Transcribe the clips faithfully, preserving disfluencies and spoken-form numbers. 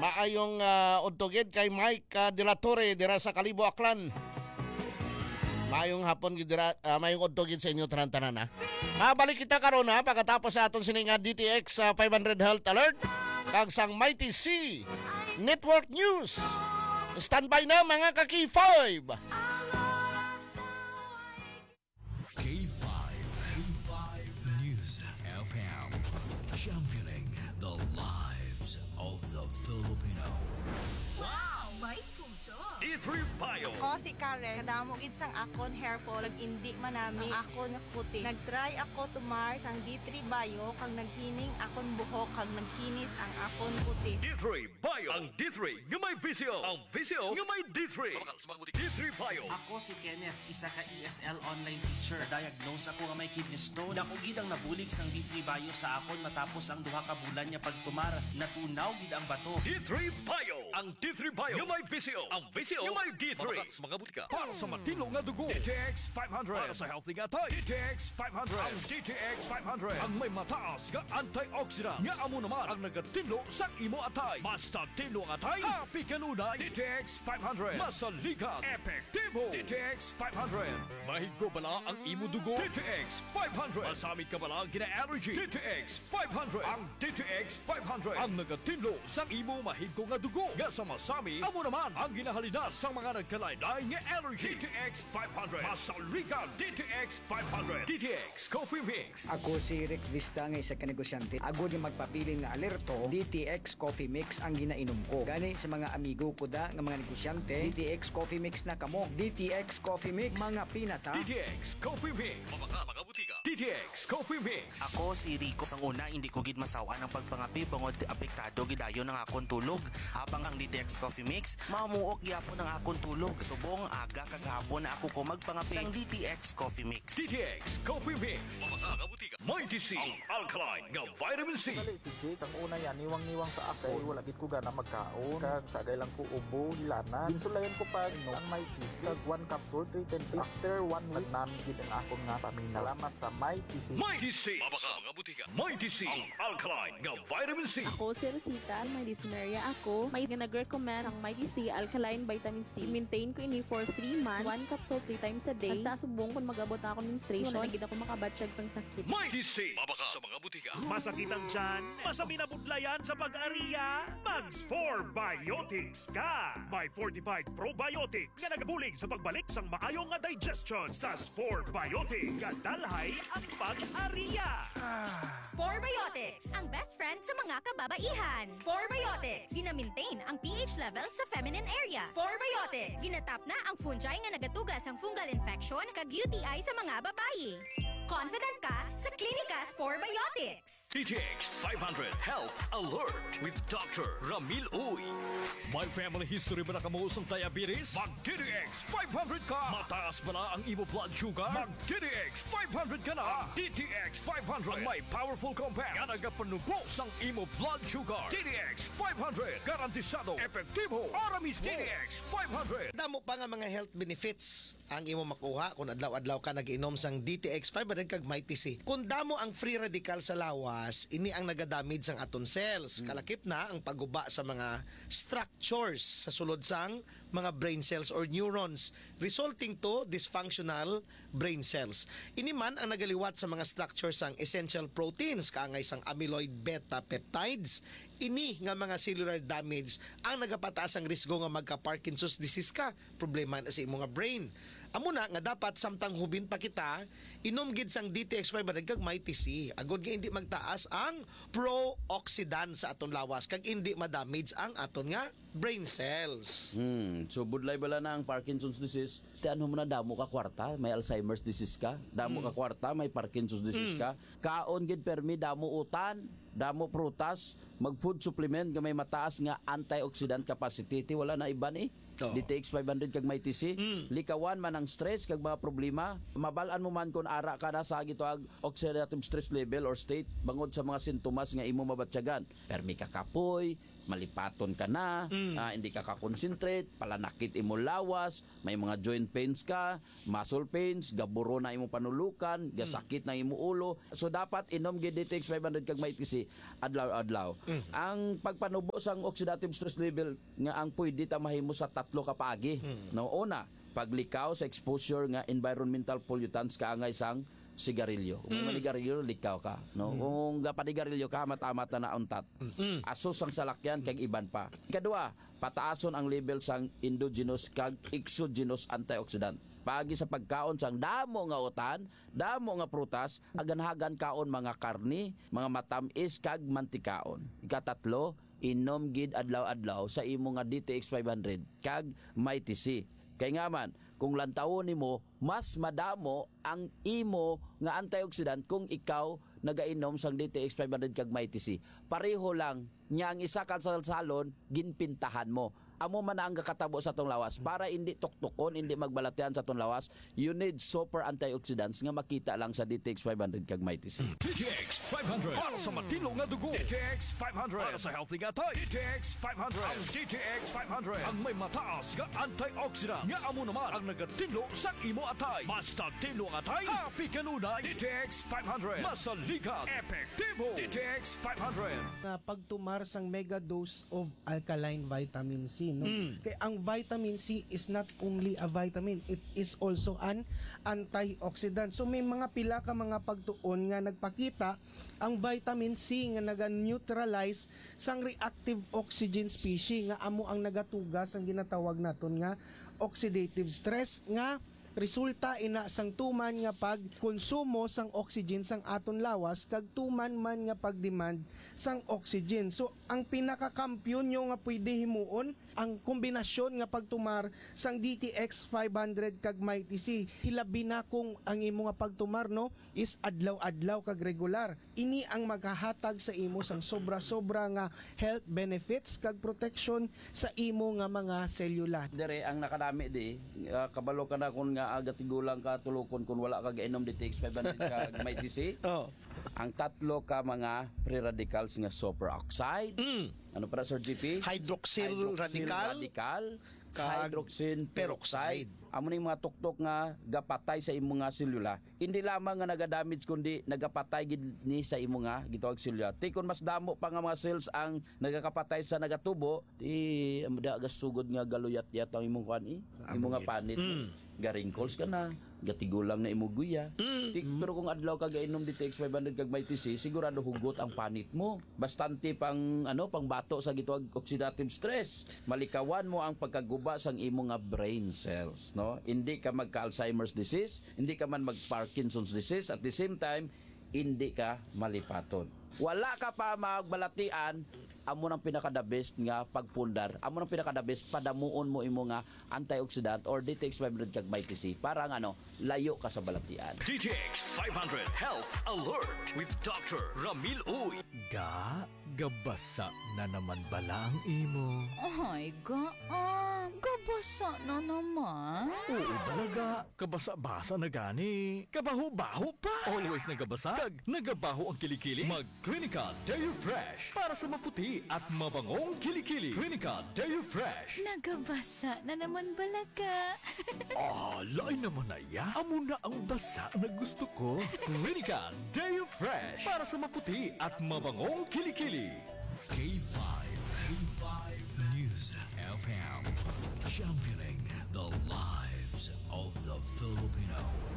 Maayong uh, untugid kay Mike uh, De La Torre dira sa Kalibo, Aklan. Maayong hapon dira, uh, maayong untugid sa inyo tanan-tanan ha. Mabalik kita karon ha pagkatapos sa aton sining D T X uh, five hundred Health Alert kag sang Mighty C Network News. Standby na mga ka-K five. K five, K five News F M, championing the lives of the Filipino. Wow! May puso! D three Bio. Ako si Karen, kadamo gid sang akon hair fall, indi manami ang akon kutis. Nag-try ako tumar sang D three Bio kag naghining akon buhok kag naghinis ang akon kutis. D three Bio. Ang D three nga may visyo. Ang visyo nga may D three. D three Bio. Ako si Kenneth, isa ka E S L online teacher. Diagnose ako nga may kidney stone. Dako gid ang nabulig sang D three Bio sa akon matapos ang duha ka bulan niya pagtumar. Natunaw gid ang bato. D three Bio. Ang D three Bio nga may visyo. Ang visyo nga may D three. Mga butika. Para sa matino nga dugo. D T X five hundred. Para sa healthy nga tay. D T X five hundred. Ang D T X five hundred. Ang may mataas nga antioxidant. Nga amo naman ang nagatilo sa imo atay. Basta tilo ang atay. Happy kanunay. D T X five hundred. Masaligan. Epektibo. D T X five hundred. Mahigko bala ang imo dugo. D T X five hundred. Masamit ka bala gina-allergy. D T X five hundred. Ang D T X five hundred. Ang nagatilo sa imo mahigko nga dugo. Nga sa masami, amo naman ang ginahalina sa mga nagkalaylay nga allergy. D T X five hundred. Masaligan. D T X five hundred. D T X Coffee Mix. Ako si Rick Vista nga isa ka negosyante. Ako di magpapili nga alerto, D T X Coffee Mix ang ginainom ko. Gani sa mga amigo ko da nga mga negosyante, D T X Coffee Mix na kamo. D T X Coffee Mix, mga pinata. D T X Coffee Mix. Mga mga butika. D T X Coffee Mix. Ako si Rico sang una hindi ko gid masawa ng pagpangapi bangod apektado gidayon ng akon tulog. Habang ang D T X Coffee Mix mamuok gyapon ng akon tulog. Subong aga kag hapon na ako ko magpangapi sang D T X Coffee Mix. D T X Coffee Mix. Mga mga butika. Mighty C. Ang alkaline nga vitamin C. Dali si Jake, ang una yan, niwang-niwang sa ako, wala gid ko gana magkaon, kag sagay lang ko ubo, hilanan. Insulayan ko pa no, ang may T C, kag one capsule, three ten C. After one week, namin gid ang akong nga paminaw. Salamat sa may T C. Mighty C. Mga mga butika. Mighty C. Ang alkaline nga vitamin C. Ako si Rosita, may dyspnea ako. May nag-recommend ang Mighty C Alkaline Vitamin C. Maintain ko ini for three months, one capsule three times a day. Basta subong kung mag-abot ako menstruation, wala gid ako makabatsyag sang sakit. Mighty C. Mabaka sa mga butika. Masakit ang tiyan, masami na budlayan sa pag-ariya, mag-four Biotics ka! May fortified probiotics nga nagabulig sa pagbalik sang maayong nga digestion sa four Biotics. Kadalhay ang pag-ariya! Spore Biotics, ang best friend sa mga kababaihan. Spore Biotics, gina-maintain ang pH level sa feminine area. Spore Biotics, ginatap na ang fungi nga nagatugas ang fungal infection kag U T I sa mga babae. Confident ka sa Klinika Spore Biotics. D T X five hundred Health Alert with Doctor Ramil Uy. May family history ba na kamo sa diabetes? Mag-D T X five hundred ka! Mataas ba na ang imo blood sugar? Mag-D T X five hundred ka na! D T X five hundred ang may powerful compound nga nagapanubo sang imo blood sugar. D T X five hundred garantisado, epektibo, aramis D T X five hundred. Damo pa nga mga health benefits ang imo makuha kung adlaw-adlaw ka nag-inom sang D T X five hundred kag Mighty C. Kung damo ang free radical sa lawas, ini ang nagadamage sang aton cells. Kalakip na ang paguba sa mga structures sa sulod sang mga brain cells or neurons, resulting to dysfunctional brain cells. Ini man ang nagaliwat sa mga structures sang essential proteins, kaangay sang amyloid beta peptides. Ini nga mga cellular damage ang nagapataas ang risgo nga magka-Parkinson's disease ka, problema na sa imo nga brain. Amo na nga dapat samtang hubin pa kita, inom gid sang D T X five hundred kag Mighty C. Agod nga hindi magtaas ang pro-oxidant sa aton lawas kag hindi ma-damage ang aton nga brain cells. Hmm, so budlay bala na ang Parkinson's disease. Tiano mo na damo ka kwarta, may Alzheimer's disease ka, damo hmm. ka kwarta, may Parkinson's disease hmm. ka. Kaon gid permi damo utan, damo prutas, mag food supplement nga may mataas nga antioxidant capacity, ti wala na iban eh. Oh. D T X five hundred kag Mighty C. Mm. Likawan man ang stress kag mga problema. Mabalaan mo man kung ara ka na sa gito ag oxidative stress level or state bangod sa mga sintomas nga imo mabatyagan. Permi ka kapoy, malipaton ka na, Mm. ah, hindi ka ka-concentrate, palanakit imo lawas, may mga joint pains ka, muscle pains, gaburo na imo panulukan, gasakit na imo ulo. So dapat inom gid D T X five hundred kag may T C adlaw-adlaw. Mm. Ang pagpanubo sang oxidative stress level nga ang pwede ta mahimo sa tatlo ka paagi. Mm. No, una, paglikaw sa exposure nga environmental pollutants kaangay sang sigarilyo. Kung mm. manigarilyo, likaw ka. No? Mm. Kung gapanigarilyo ka, mata-mata na untat. Mm. Asos ang salakyan, kag iban pa. Kadua, pataason ang level sang endogenous kag exogenous antioxidant. Pagi sa pagkaon sang damo nga utan, damo nga prutas, aganhagan kaon mga karni, mga matamis kag mantikaon. Ikatatlo, inom gid adlaw-adlaw sa imo nga D T X five hundred kag may T C. Kay nga man, kung lantawon nimo, mas madamo ang imo nga antioxidant kung ikaw nagainom sang D T X five hundred kag may T C. Pareho lang, nya ang isa ka sa salon, ginpintahan mo. Amo man ang kakatabo sa tong lawas para hindi tuktukon, hindi magbalatian sa tong lawas. You need super antioxidants nga makita lang sa D T X five hundred kag may T C. D T X five hundred para sa matino nga dugo. D T X five hundred para sa healthy nga tay. D T X five hundred ang D T X five hundred ang may mataas nga antioxidant nga amo naman ang nagatinlo sa imo atay. Basta tinlo nga atay, happy kanunay. D T X five hundred masaligat, epektibo. D T X five hundred na pagtumar sang mega dose of alkaline vitamin C, no? Mm. Kaya ang vitamin C is not only a vitamin, it is also an antioxidant. So may mga pila ka mga pagtuon nga nagpakita ang vitamin C nga naga-neutralize sang reactive oxygen species nga amo ang nagatugas ang ginatawag naton nga oxidative stress nga resulta ina sang tuman nga pagkonsumo sang oxygen sang aton lawas kag tuman man nga pagdemand sang oxygen. So ang pinakakampiyon nyo nga pwede himuon ang kombinasyon nga pagtumar sang D T X five hundred kag may T C. Hilabi na kung ang imo nga pagtumar, no, is adlaw-adlaw kag regular. Ini ang maghahatag sa imo sang sobra-sobra nga health benefits kag protection sa imo nga mga selula. Dire ang nakadami di, uh, kabalo ka na kung nga aga tigulang ka tulukon kung wala ka gainom D T X five hundred kag may T C. Oh. Ang tatlo ka mga free radicals nga superoxide. Mm. Ano para Sir G P? Hydroxyl, radical, radical kag hydroxyl peroxide. peroxide. Amo ning mga tuktok nga gapatay sa imo nga selula. Hindi lamang nga naga-damage kundi nagapatay gid ni sa imo nga gitawag selula. Ti kun mas damo pa nga mga cells ang nagakapatay sa nagatubo, di amda gasugod nga galuyat-yat ang imong kan eh. Imo nga panit. Mm. Ga-wrinkles ka na, gatigulang na imo guya. Mm. Ti, pero kung adlaw ka gainom D T X five hundred kag may T C, sigurado hugot ang panit mo. Bastante pang ano, pang bato sa gitawag oxidative stress. Malikawan mo ang pagkaguba sang imo nga brain cells, no? Hindi ka magka-Alzheimer's disease, hindi ka man mag-Parkinson's disease, at the same time hindi ka malipaton. Wala ka pa magbalatian, amo nang pinaka-the best nga pagpundar. Amo nang pinaka-the best padamuon mo imo nga antioxidant or D T X five hundred kag may T C para nga ano, layo ka sa balatian. D T X five hundred Health Alert with Doctor Ramil Uy. Ga, gabasa na naman bala ang imo. Ay, ga, ah, gabasa na naman. Oo balaga, kabasa-basa na gani. Kabaho-baho pa. Always nagabasa, kag nagabaho ang kilikili. Mag Clinica Deo Fresh para sa maputi at mabangong kilikili. Clinica Deo Fresh. Nagabasa na naman balaga. Ah, lain naman na ya. Amo na ang basa na gusto ko. Clinica Deo Fresh para sa maputi at mabangong kilikili. K five, K five News F M, championing the lives of the Filipino.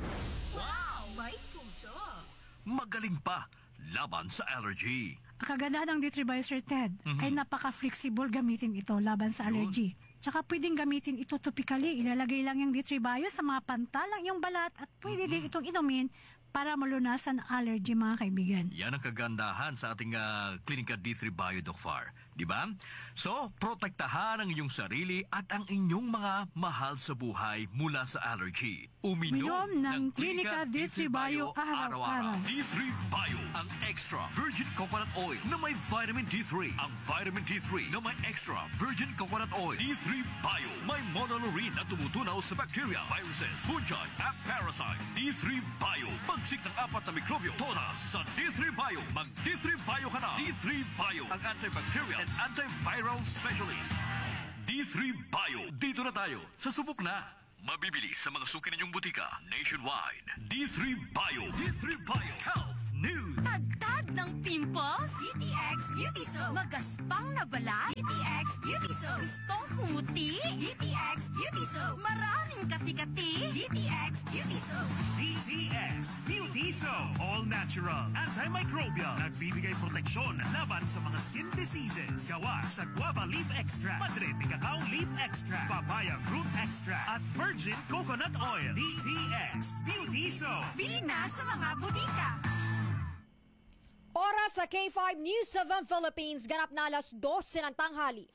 Wow! May puso! Magaling pa laban sa allergy. Ang kagandahan ng D three Bio Sir Ted Mhm. ay napaka-flexible gamitin ito laban sa allergy. Tsaka pwedeng gamitin ito topically. Ilalagay lang yung D three Bio sa mga pantalang yung balat at pwede din itong inumin para malunasan ang allergy, mga kaibigan. Yan ang kagandahan sa ating uh, Clinica D three Bio, Doc Far. Di ba? So, protektahan ang inyong sarili at ang inyong mga mahal sa buhay mula sa allergy. Uminom Uminom ng Clinica D three Bio araw-araw. D three Bio, ang extra virgin coconut oil na may vitamin D three. Ang vitamin D three na may extra virgin coconut oil. D three Bio, may monolaurin na tumutunaw sa bacteria, viruses, fungi, at parasite. D three Bio, pagsik ng apat na mikrobyo. Todas sa D three Bio. Mag D three Bio ka na. D three Bio, ang antibacterial and antiviral specialist. D three Bio. Dito na tayo sa subok na. Mabibili sa mga suki ninyong butika nationwide. D three Bio. D three Bio. Health News. Tagtag ng pimples? D T X Beauty Soap. Magaspang na balat? D T X Beauty Soap. Gustong kumuti? D T X Beauty Soap. Maraming kati-kati? D T X Beauty Soap. D T X Beauty Soap. All natural, antimicrobial, nagbibigay proteksyon laban sa mga skin diseases. Gawa sa guava leaf extract, madre de cacao leaf extract, papaya fruit extract, at virgin coconut oil. D T X Beauty Soap. Bili na sa mga butika. Oras sa K five News seven Philippines, ganap na alas dose ng tanghali.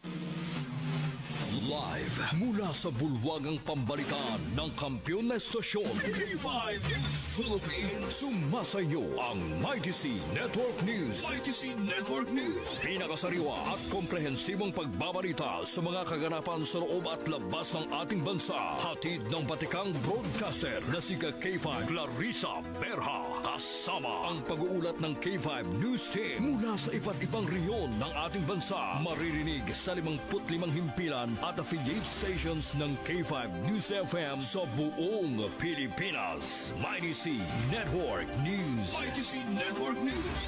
Live mula sa bulwagang pambalikan ng kampiyon na estasyon K five News Philippines. Sumasayo ang Mighty C Network News. Mighty C Network News. Pinakasariwa at komprehensibong pagbabalita sa mga kaganapan sa loob at labas ng ating bansa. Hatid ng batikang broadcaster na si K five Clarissa Berha. Kasama ang pag-uulat ng K five News Team mula sa iba't ibang reyon ng ating bansa. Maririnig sa limangput limang himpilan at affiliate stations ng K five News F M sa buong Pilipinas. Mighty C Network News. Mighty C Network News.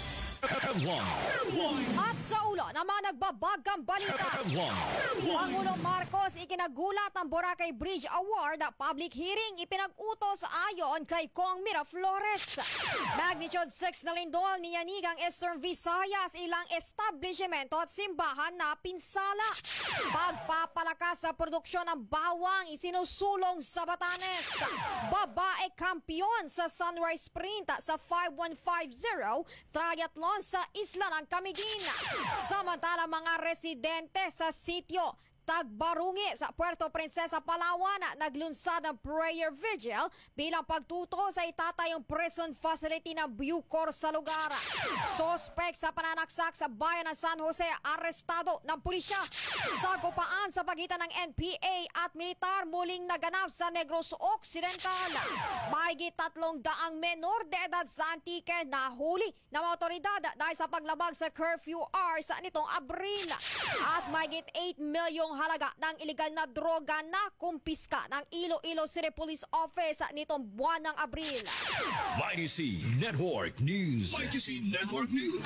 At sa ulo ng mga nagbabagang balita, Pangulong Marcos ikinagulat ang Boracay Bridge Award public hearing ipinag-utos ayon kay Kong Miraflores. Magnitude six na lindol ni Yanigang Eastern Visayas, ilang establishmento at simbahan na pinsala. Pagpapalakas sa produksyon ng bawang isinusulong sa Batanes. Babae kampiyon sa Sunrise Sprint sa five one five zero triathlon sa isla ng Camiguin. Samantala mga residente sa sitio Tagbarungi sa Puerto Princesa, Palawan naglunsad ng prayer vigil bilang pagtuto sa itatayong prison facility ng Bucor sa lugar. Sospek sa pananaksak sa bayan ng San Jose arestado ng pulisya. Sagupaan sa pagitan ng N P A at militar muling naganap sa Negros Occidental. Mahigit tatlong daang menor de edad sa Antique nahuli ng mga otoridad dahil sa paglabag sa curfew hours nitong Abril. At mahigit eight milyong halaga ng ilegal na droga na kumpiska ng Iloilo City Police Office nitong buwan ng Abril. Mighty C Network News. Mighty C Network News.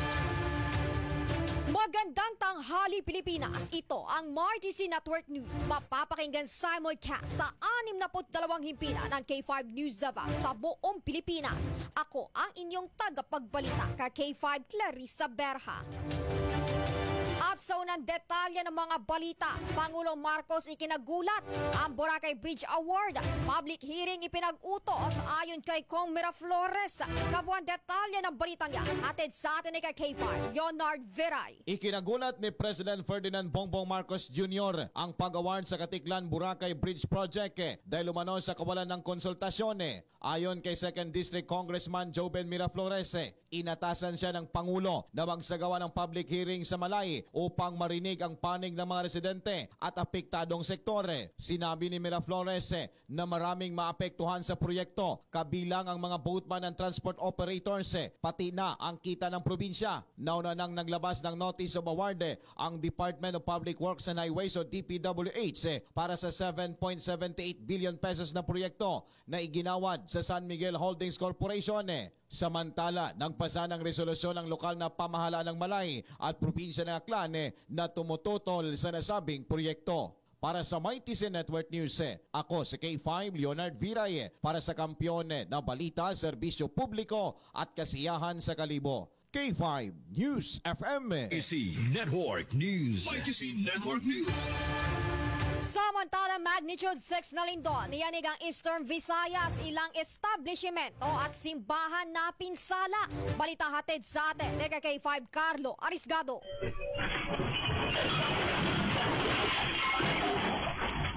Magandang tanghali Pilipinas. Ito ang Mighty C Network News. Mapapakinggan simulcast sa anim na dalawang himpilan ng K five News Zava sa buong Pilipinas. Ako ang inyong tagapagbalita ka K five Clarissa Berha. At sa unang detalye ng mga balita, Pangulong Marcos ikinagulat ang Boracay Bridge Award. Public hearing ipinag-utos ayon kay Kong Miraflores. Kabuang detalye ng balitang yan, hatid sa atin ni kay K five, Leonard Veray. Ikinagulat ni President Ferdinand Bongbong Marcos Junior ang pag-award sa Katiklan Boracay Bridge Project eh, dahil umano sa kawalan ng konsultasyon. Eh. Ayon kay second District Congressman Joven Miraflores, eh, inatasan siya ng Pangulo na magsagawa ng public hearing sa Malay upang marinig ang panig ng mga residente at apektadong sektor. Sinabi ni Miraflores eh, na maraming maapektuhan sa proyekto, kabilang ang mga boatman and transport operators, eh, pati na ang kita ng probinsya. Nauna nang naglabas ng Notice of Award eh, ang Department of Public Works and Highways o D P W H eh, para sa seven point seven eight billion pesos na proyekto na iginawad sa San Miguel Holdings Corporation. Eh. Samantala, nagpasa ng resolusyon ng lokal na pamahalaan ng Malay at probinsya ng Aklan eh, na tumututol sa nasabing proyekto. Para sa Mighty C Network News, eh, ako si K five Leonard Viray eh, para sa kampiyon eh, na balita, serbisyo publiko at kasiyahan sa Kalibo. K five News F M. Mighty C Network News. Mighty C Network News. Samantala, magnitude six na lindol niyanig ang Eastern Visayas, ilang establishmento at simbahan na pinsala. Balita hatid sa atin ni K five Carlo Arisgado.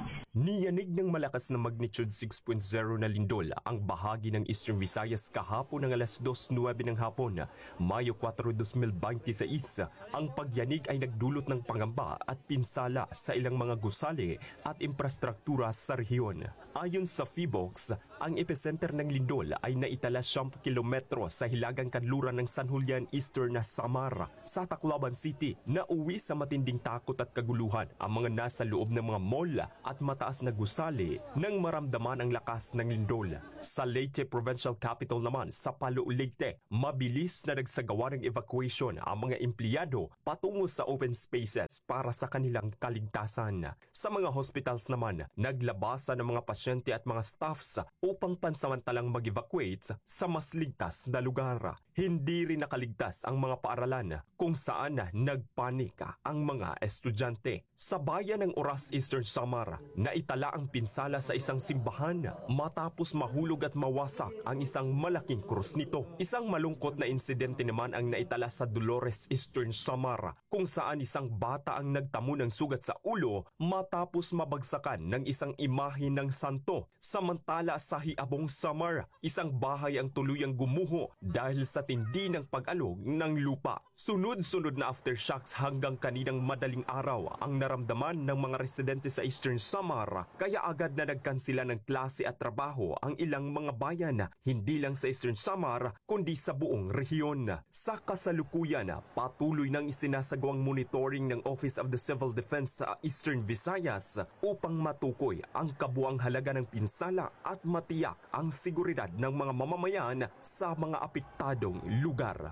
Niyanig ng malakas na magnitude six point zero na lindol ang bahagi ng Eastern Visayas kahapon ng alas dos nuwebe ng hapon, Mayo kwatro, dos mil beintiséis. Ang pagyanig ay nagdulot ng pangamba at pinsala sa ilang mga gusali at infrastruktura sa rehiyon. Ayon sa Phivolcs, ang epicenter ng lindol ay naitala siyam kilometro sa hilagang kanluran ng San Julian Eastern na Samar sa Tacloban City. Nauwi sa matinding takot at kaguluhan ang mga nasa loob ng mga mall at mataas na gusali nang maramdaman ang lakas ng lindol. Sa Leyte Provincial Capital naman, sa Palo, Leyte, mabilis na nagsagawa ng evacuation ang mga empleyado patungo sa open spaces para sa kanilang kaligtasan. Sa mga hospitals naman, naglabasan ng mga pasyente at mga staffs upang pansamantalang mag-evacuate sa mas ligtas na lugar. Hindi rin nakaligtas ang mga paaralan kung saan nagpanik ang mga estudyante. Sa bayan ng Oras, Eastern Samar, naitala ang pinsala sa isang simbahan matapos mahulog at mawasak ang isang malaking krus nito. Isang malungkot na insidente naman ang naitala sa Dolores, Eastern Samar, kung saan isang bata ang nagtamo ng sugat sa ulo matapos mabagsakan ng isang imahe ng santo. Samantala sa Hiabong, Samar, isang bahay ang tuluyang gumuho dahil sa tindi ng pag-alog ng lupa. Sunod-sunod na aftershocks hanggang kaninang madaling araw ang naramdaman ng mga residente sa Eastern Samar, kaya agad na nagkansila ng klase at trabaho ang ilang mga bayan, hindi lang sa Eastern Samar kundi sa buong rehiyon. Sa kasalukuyan, patuloy nang isinasagawang monitoring ng Office of the Civil Defense sa Eastern Visayas upang matukoy ang kabuang halaga ng pinsala at matiyak ang seguridad ng mga mamamayan sa mga apektadong lugar.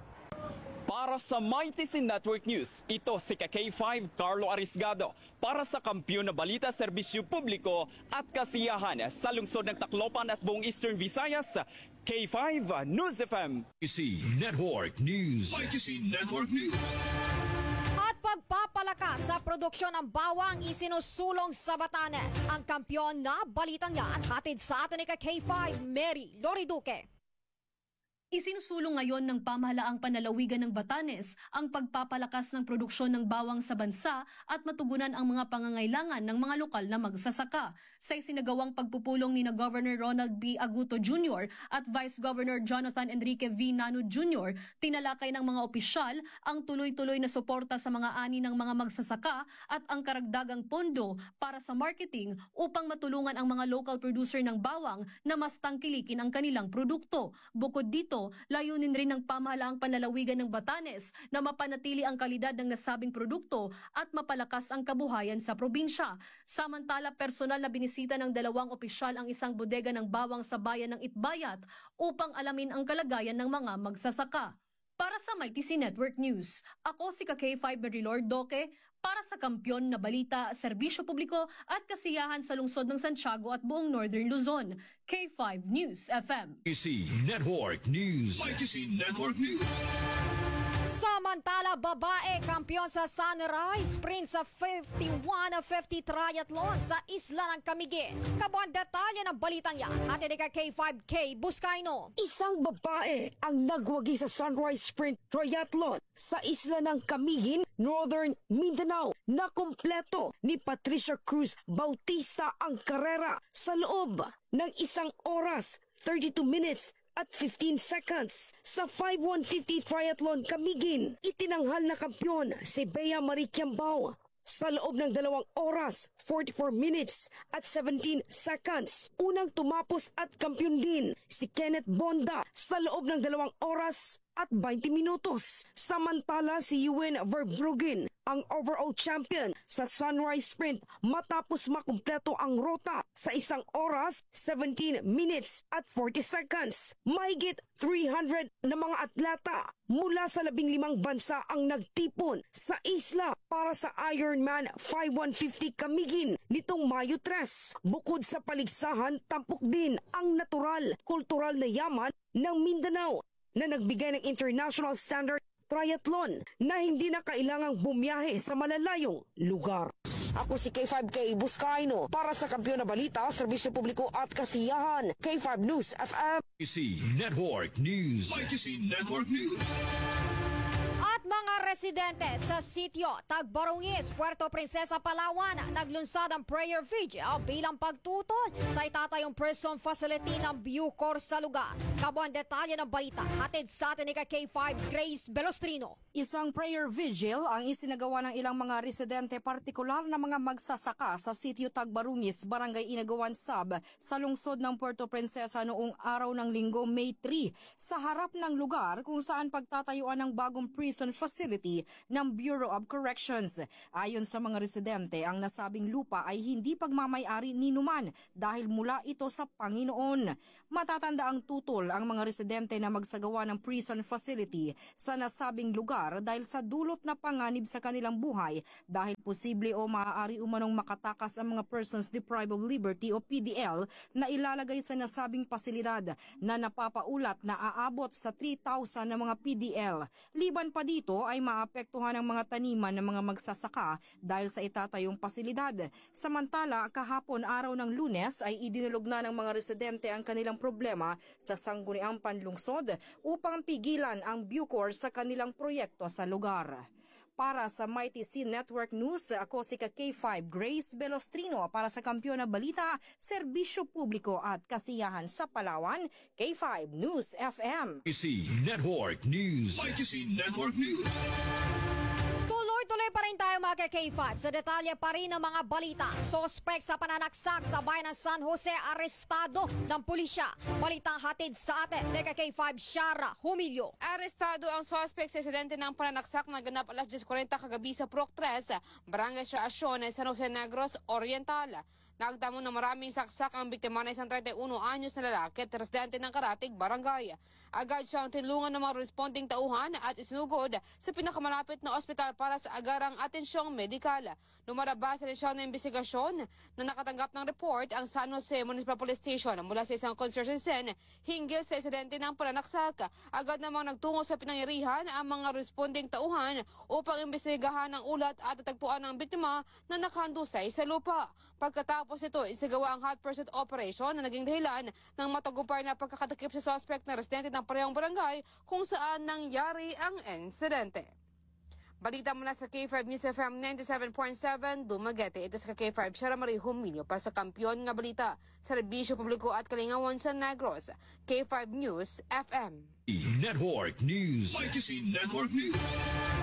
Para sa Mighty C Network News, ito si K five Carlo Arisgado para sa Kampiyon na Balita, Serbisyo Publiko at Kasiyahan sa lungsod ng Tacloban at buong Eastern Visayas, K five News F M. Mighty C Network News. Mighty C Network News. At pagpapalakas sa produksyon ng bawang isinusulong sa Batanes. Ang Kampiyon na Balitang yan hatid sa atin ni K five Mary Loriduque. Isinusulong ngayon ng pamahalaang panlalawigan ng Batanes ang pagpapalakas ng produksyon ng bawang sa bansa at matugunan ang mga pangangailangan ng mga lokal na magsasaka. Sa isinagawang pagpupulong ni na Governor Ronald B. Aguto Junior at Vice Governor Jonathan Enrique V. Nano Junior, tinalakay ng mga opisyal ang tuloy-tuloy na suporta sa mga ani ng mga magsasaka at ang karagdagang pondo para sa marketing upang matulungan ang mga local producer ng bawang na mas tangkilikin ang kanilang produkto. Bukod dito, layunin rin ng pamahalaang panlalawigan ng Batanes na mapanatili ang kalidad ng nasabing produkto at mapalakas ang kabuhayan sa probinsya. Samantala, personal na binisita ng dalawang opisyal ang isang bodega ng bawang sa bayan ng Itbayat upang alamin ang kalagayan ng mga magsasaka. Para sa Mighty C Network News, ako si K five Marilor Doque para sa Kampiyon na Balita, Serbisyo Publiko at Kasiyahan sa lungsod ng Santiago at buong Northern Luzon, K five News F M. Mighty C Network News. Mighty C Network News. Samantala, babae kampiyon sa Sunrise Sprint sa fifty-one fifty Triathlon sa Isla ng Camiguin. Kabuang detalye ng balitang yan, atin ni K five K Buscaino. Isang babae ang nagwagi sa Sunrise Sprint Triathlon sa Isla ng Camiguin, Northern Mindanao, na kumpleto ni Patricia Cruz Bautista ang karera sa loob ng isang oras, thirty-two minutes at fifteen seconds. Sa five one fifty Triathlon Camiguin, itinanghal na kampiyon si Bea Marie Quiambao sa loob ng dalawang oras, forty-four minutes at seventeen seconds. Unang tumapos at kampiyon din si Kenneth Bonda sa loob ng dalawang oras at twenty minutos. Samantala si Ewan Verbruggen ang overall champion sa Sunrise Sprint matapos makumpleto ang rota sa isang oras, seventeen minutes at forty seconds. Mahigit three hundred na mga atleta mula sa labing limang bansa ang nagtipon sa isla para sa Ironman five one fifty Camiguin nitong Mayo tres. Bukod sa paligsahan, tampok din ang natural, kultural na yaman ng Mindanao na nagbigay ng international standard triathlon na hindi na kailangang bumiyahe sa malalayong lugar. Ako si K five K Buscaino para sa Kampiyon na Balita, Serbisyo Publiko at Kasiyahan, K five News F M. Mighty C Network News. Mighty C Network News. At mga Mga residente sa sitio Tagbarungis, Puerto Princesa, Palawan naglunsad ang prayer vigil bilang pagtutol sa itatayong prison facility ng Bucor sa lugar. Kabuang detalye ng balita hatid sa atin ni K five Grace Belostrino. Isang prayer vigil ang isinagawa ng ilang mga residente, partikular na mga magsasaka sa sitio Tagbarungis, Barangay Inagawan Sub sa lungsod ng Puerto Princesa noong araw ng Linggo, May three, sa harap ng lugar kung saan pagtatayuan ng bagong prison facility ng Bureau of Corrections. Ayon sa mga residente, ang nasabing lupa ay hindi pagmamay-ari ni numan dahil mula ito sa Panginoon. Matatanda ang tutol ang mga residente na magsagawa ng prison facility sa nasabing lugar dahil sa dulot na panganib sa kanilang buhay dahil posible o maaari umanong makatakas ang mga persons deprived of liberty o P D L na ilalagay sa nasabing pasilidad na napapaulat na aabot sa three thousand na mga P D L. Liban pa dito ay maapektuhan ang mga taniman ng mga magsasaka dahil sa itatayong pasilidad. Samantala, kahapon araw ng Lunes ay idinulog na ng mga residente ang kanilang problema sa sangguniang panlungsod upang pigilan ang Bucor sa kanilang proyekto sa lugar. Para sa Mighty C Network News, ako si K five Grace Belostrino para sa Kampiyon na Balita, Serbisyo Publiko at Kasiyahan sa Palawan, K five News F M. Mighty C Network News. Mighty C Network News. Tuloy-tuloy pa rin tayo mga K five. Sa detalye pa rin ng mga balita, sospek sa pananaksak sa bayan ng San Jose arestado ng pulisya. Balitang hatid sa atin ni K five Shara Humilio. Arestado ang sospek sa insidente ng pananaksak na ganap alas diyes kuwarenta kagabi sa Proc tres, Barangay Asyon, San Jose Negros Oriental. Nagtamo na maraming saksak ang biktima na isang thirty-one anyos na lalaki at residente ng Karatig, Barangay. Agad siyang tinulungan ng mga responding tauhan at isinugod sa pinakamalapit na ospital para sa agarang atensyong medikal. Lumarabas sa lesyon ng investigasyon na nakatanggap ng report ang San Jose Municipal Police Station mula sa isang concierge scene hinggil sa insidente ng pananaksak. Agad namang nagtungo sa pinangyarihan ang mga responding tauhan upang imbestigahan ang ulat at tatagpuan ng biktima na nakahandusay sa lupa. Pagkatapos ito, isagawa ang hot pursuit operation na naging dahilan ng matagumpay na pagkakatakip sa suspect na residente ng parehong barangay kung saan nangyari ang insidente. Balita mula sa K five News F M ninety-seven point seven, Dumaguete. Ito sa K five Shara Marie Humilio para sa Kampiyon nga Balita, Serbisyo Publiko at Kalingawan sa Negros, K five News F M. Network News. Mighty C Network News.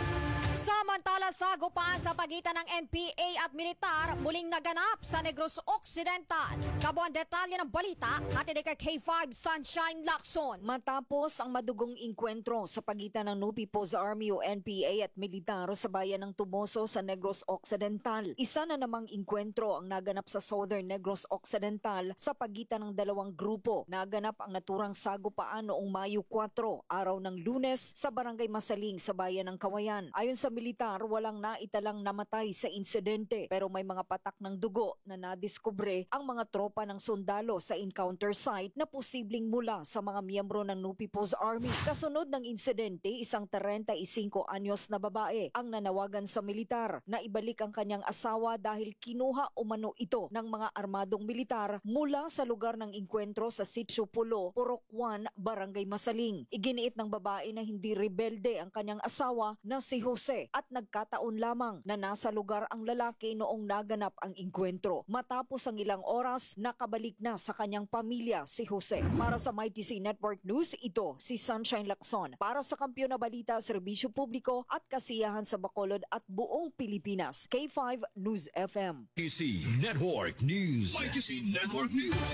Samantala, sagupaan sa pagitan ng N P A at militar muling naganap sa Negros Occidental. Kabuang detalye ng balita, hatid kay K five Sunshine Lacson. Matapos ang madugong inkwentro sa pagitan ng New People's Army o N P A at militar sa bayan ng Tumoso sa Negros Occidental, isa na namang inkwentro ang naganap sa Southern Negros Occidental sa pagitan ng dalawang grupo. Naganap ang naturang sagupaan noong Mayo four, araw ng Lunes sa Barangay Masaling sa bayan ng Kawayan. Ayon sa militar, walang naitalang namatay sa insidente pero may mga patak ng dugo na nadiskubre ang mga tropa ng sundalo sa encounter site na posibleng mula sa mga miyembro ng New People's Army. Kasunod ng insidente, isang thirty-five anyos na babae ang nanawagan sa militar na ibalik ang kanyang asawa dahil kinuha umano ito ng mga armadong militar mula sa lugar ng inkwentro sa Sitio Pulo, Purok one, Barangay Masaling. Iginiit ng babae na hindi rebelde ang kanyang asawa na si Jose at nagkataon lamang na nasa lugar ang lalaki noong naganap ang inkwentro. Matapos ang ilang oras, nakabalik na sa kanyang pamilya si Jose. Para sa Mighty C Network News, ito si Sunshine Lacson. Para sa Kampiyon na Balita, Serbisyo Publiko at Kasiyahan sa Bacolod at buong Pilipinas, K five News F M. Mighty C Network News. Mighty C Network News.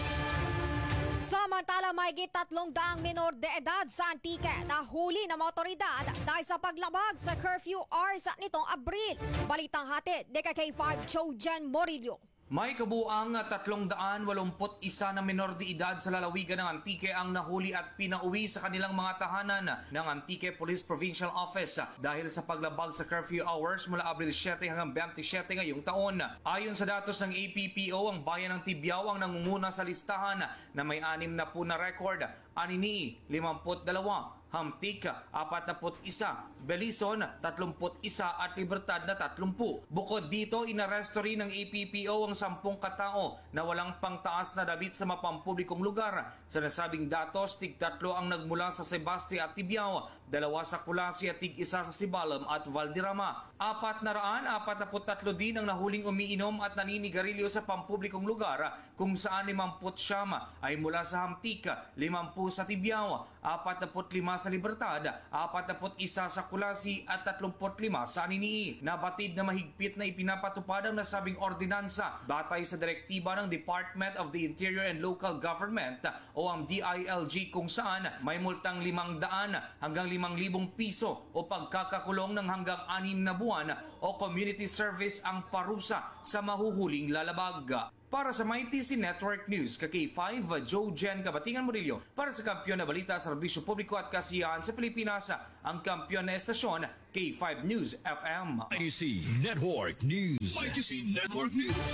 Samantala, mahigit tatlong daang minor de edad sa Antique nahuli ng mga otoridad dahil sa paglabag sa curfew hours nitong Abril. Balitang hatid ni K five Chojan Morillo. May kabuang tatlong daan walumput isa na menor de edad sa lalawigan ng Antique ang nahuli at pinauwi sa kanilang mga tahanan ng Antique Police Provincial Office dahil sa paglabag sa curfew hours mula Abril seven hanggang twenty-seven ngayong taon. Ayon sa datos ng A P P O, ang bayan ng Tibiao ang nangunguna sa listahan na may anim na po na record. Anini, limampu't dalawa. Hamtik, apat na put isa, Belison, tatlumput isa at Libertad na tatlumpu. Bukod dito, inaresto rin ng A P P O ang sampung katao na walang pangtaas na dabit sa mapampublikong lugar. Sa nasabing datos, tig tatlo ang nagmula sa Sebasti at Tibiao, dalawa sa Kulasi at tig isa sa Sibalam at Valderrama. Apat na raan, apat na put tatlo din ang nahuling umiinom at naninigarilyo sa pampublikong lugar kung saan limamput siyam ay mula sa Hamtik, limampu sa Tibiao, apat na put lima sa Libertad, apat na put isa sa Kulasi at tatlumput lima sa Anini. Nabatid na mahigpit na ipinapatupad ang nasabing ordinansa batay sa direktiba ng Department of the Interior and Local Government o ang D I L G kung saan may multang limang daan hanggang limang libong piso o pagkakakulong ng hanggang anim na buwan o community service ang parusa sa mahuhuling lalabag. Para sa Mighty C Network News, ka K five, Joe Jen Kabatingan Murillo. Para sa Kampiyon na Balita, Serbisyo Publiko at Kasiyahan sa Pilipinas, ang kampiyon na estasyon, K five News F M. Mighty C Network News. Mighty C Network News.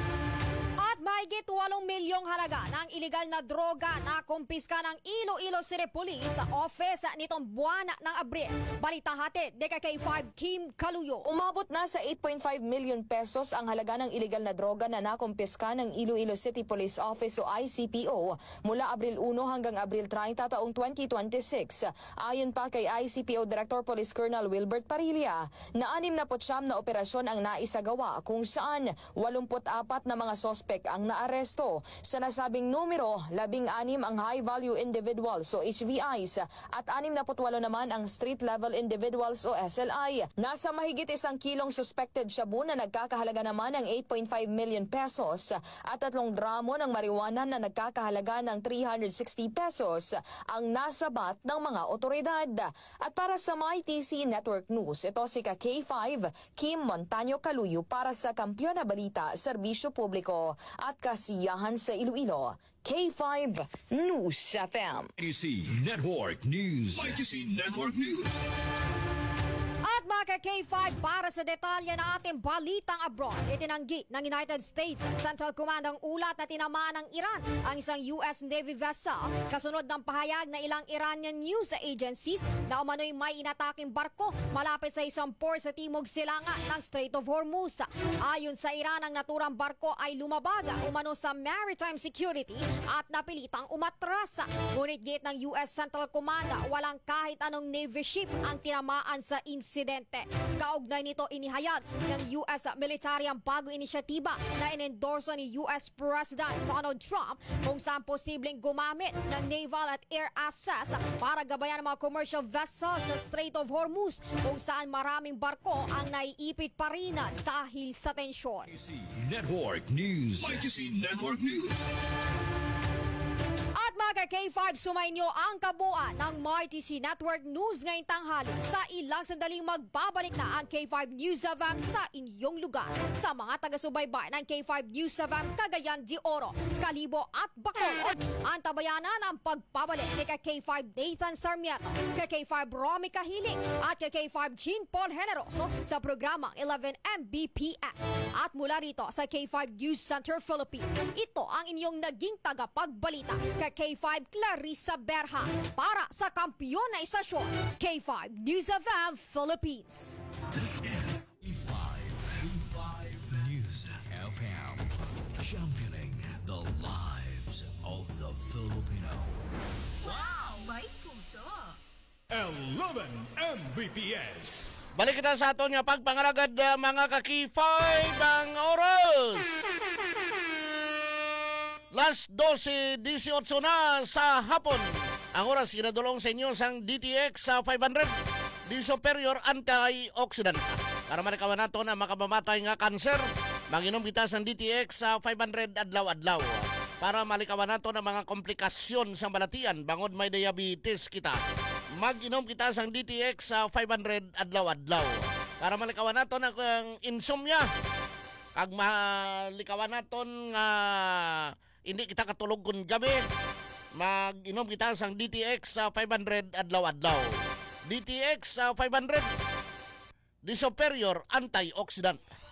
At mahigit walong milyong halaga ng iligal na droga na kumpiska ng Iloilo City Police sa office nitong buwan ng Abril. Balita hatid ni K five Kim Kaluyo. Umabot na sa eight point five million pesos ang halaga ng iligal na droga na nakumpiska ng Iloilo City Police Office o I C P O mula Abril one hanggang Abril thirty taong twenty twenty-six. Ayon pa kay I C P O Director Police Colonel Wilbert Parilla, na anim na putsyam na operasyon ang naisagawa kung saan walumput apat na mga sospek ang naaresto. Sa nasabing numero, labing anim ang high-value individuals o H V Is at anim na putwalo naman ang street-level individuals o S L I. Nasa mahigit isang kilong suspected shabu na nagkakahalaga naman ng eight point five million pesos at tatlong dramo ng marijuana na nagkakahalaga ng three hundred sixty pesos ang nasabat ng mga otoridad. At para sa Mighty C Network News, ito si ka K five, Kim Montaño Kaluyo para sa Kampiyon na Balita, Serbisyo Publiko at Kasiyahan sa Iloilo. K five News F M. Mighty C Network News. Mighty C Network News. At mga K five, para sa detalye ng ating balitang abroad, itinanggi ng United States Central Command ang ulat na tinamaan ng Iran ang isang U S Navy vessel kasunod ng pahayag na ilang Iranian news agencies na umano'y may inataking barko malapit sa isang port sa timog silangan ng Strait of Hormuz. Ayon sa Iran, ang naturang barko ay lumabaga umano sa maritime security at napilitang umatras. Ngunit gate ng U S Central Command, walang kahit anong Navy ship ang tinamaan sa insidente. Kaugnay nito, inihayag ng U S military ang bagong inisyatiba na inendorso ni U S President Donald Trump kung saan posibleng gumamit ng naval at air assets para gabayan ng mga commercial vessels sa Strait of Hormuz kung saan maraming barko ang naiipit pa rin dahil sa tensyon. Mighty C Network News. Mighty C Network News. At mga K five, sumainyo ang kabuuan ng Mighty C Network News ngayong tanghali. Sa ilang sandaling magbabalik na ang K five News F M sa inyong lugar. Sa mga taga-subaybay ng K five News F M, Cagayan de Oro, Kalibo at Bacolod, ang tabayanan ang pagpabalik ni K five Nathan Sarmiento, K five Romy Kahiling at K five Jean Paul Generoso sa programang eleven M B P S. At mula rito sa K five News Center Philippines, ito ang inyong naging tagapagbalita K five Clarissa Berha para sa kampiyon na istasyon K five News F M Philippines. This is K five, K five News F M, championing the lives of the Filipino. Wow! May puso! eleven M B P S. Balik kita sa aton nga pagpangalagad uh, mga ka-K five ang oras. Last twelve eighteen na sa hapon. Ang oras ginadulong sa inyo sang D T X sa five hundred di superior antioxidant. Para malikawan nato na makabamatay nga kanser, manginom kita sang D T X sa five hundred adlaw-adlaw. Para malikawan nato na mga komplikasyon sa balatian, bangod may diabetes kita, mag-inom kita sang D T X sa five hundred adlaw-adlaw. Para malikawan nato na ang insomnia, kag malikawan naton nga hindi kita katulog kun gabi, mag-inom kita sang D T X sa five hundred adlaw-adlaw. D T X sa five hundred, the superior antioxidant.